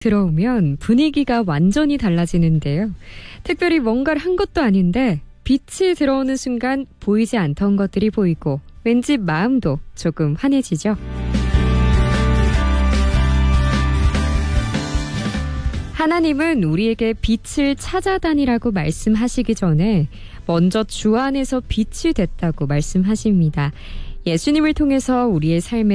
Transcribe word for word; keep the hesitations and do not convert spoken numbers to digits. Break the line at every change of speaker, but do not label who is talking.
들어오면 분위기가 완전히 달라지는데요. 특별히 뭔가를 한 것도 아닌데 빛이 들어오는 순간 보이지 않던 것들이 보이고 왠지 마음도 조금 환해지죠. 하나님은 우리에게 빛을 찾아다니라고 말씀하시기 전에 먼저 주 안에서 빛이 됐다고 말씀하십니다. 예수님을 통해서 우리의 삶에